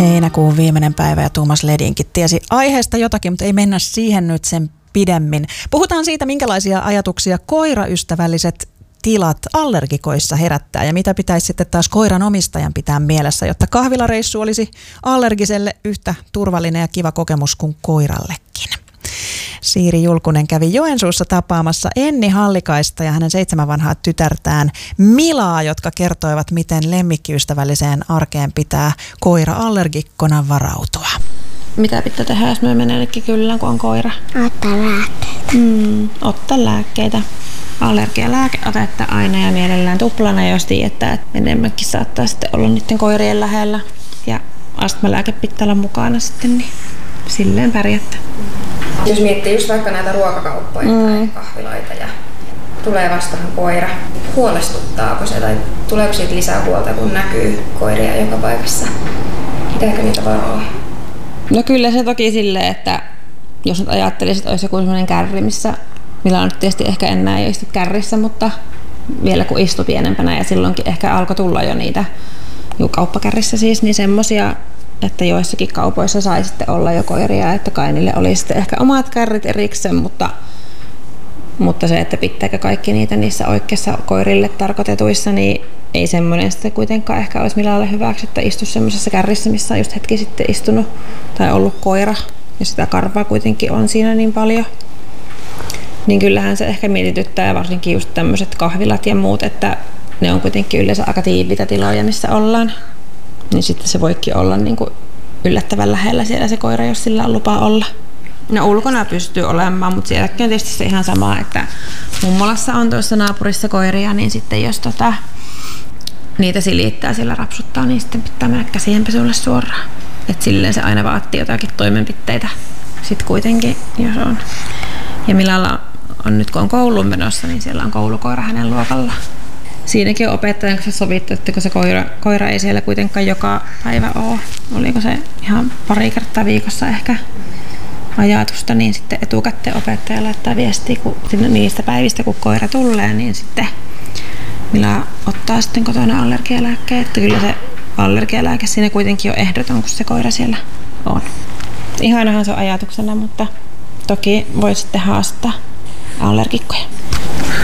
Heinäkuun viimeinen päivä ja Tuomas Ledinkin tiesi aiheesta jotakin, mutta ei mennä siihen nyt sen pidemmin. Puhutaan siitä, minkälaisia ajatuksia koiraystävälliset tilat allergikoissa herättää ja mitä pitäisi sitten taas koiran omistajan pitää mielessä, jotta kahvilareissu olisi allergiselle yhtä turvallinen ja kiva kokemus kuin koirallekin. Siiri Julkunen kävi Joensuussa tapaamassa Enni Hallikaista ja hänen 7 vanhaa tytärtään Milaa, jotka kertoivat, miten lemmikkiystävälliseen arkeen pitää koira-allergikkona varautua. Mitä pitää tehdä, jos me meneekin kyllä, kun on koira? Ottaa lääkkeitä. Ottaa lääkkeitä. Allergialääkeotetta aina ja mielellään tuplana, jos tiedetään, että enemmänkin saattaa sitten olla niiden koirien lähellä. Ja astmalääke pitää olla mukana sitten, niin silleen pärjättä. Jos miettii just vaikka näitä ruokakauppoja tai kahviloita ja tulee vastaan koira, huolestuttaako se tai tuleeko siitä lisää huolta, kun näkyy koiria joka paikassa? Pitääkö niitä varoa? No kyllä se toki silleen, että jos nyt ajattelisit, että olisi joku sellainen kärri, millä on nyt tietysti ehkä enää ei istu kärrissä, mutta vielä kun istui pienempänä ja silloinkin ehkä alkoi tulla jo niitä kauppakärrissä siis, niin semmosia, että joissakin kaupoissa sai sitten olla jo koiria, että kai niille oli sitten ehkä omat kärrit erikseen, mutta se, että pitääkö kaikki niitä niissä oikeissa koirille tarkoitetuissa, niin ei semmoinen sitten kuitenkaan ehkä olisi Milalle hyväksi, että istu semmoisessa kärrissä, missä on just hetki sitten istunut tai ollut koira ja sitä karvaa kuitenkin on siinä niin paljon. Niin kyllähän se ehkä mietityttää varsinkin just tämmöiset kahvilat ja muut, että ne on kuitenkin yleensä aika tiiviitä tiloja, missä ollaan. Niin sitten se voikin olla niin kuin yllättävän lähellä siellä se koira, jos sillä on lupa olla. No ulkona pystyy olemaan, mutta sielläkin on tietysti se ihan sama, että mummolassa on tuossa naapurissa koiria, niin sitten jos niitä silittää siellä rapsuttaa, niin sitten pitää mennä käsienpesulle suoraan. Että silleen se aina vaatii jotakin toimenpiteitä sitten kuitenkin, jos on. Ja Milalla on nyt kun on kouluun menossa, niin siellä on koulukoira hänen luokalla. Siinäkin on opettajan kanssa sovittu, että kun se koira ei siellä kuitenkaan joka päivä ole. Oliko se ihan pari kertaa viikossa ehkä ajatusta, niin sitten etukäteen opettaja laittaa viestiä niistä päivistä, kun koira tulee, niin sitten Mila ottaa sitten kotona allergialääkkeen. Että kyllä se allergialääke siinä kuitenkin on ehdoton, kun se koira siellä on. Ihanahan se on ajatuksena, mutta toki voi sitten haastaa allergikkoja.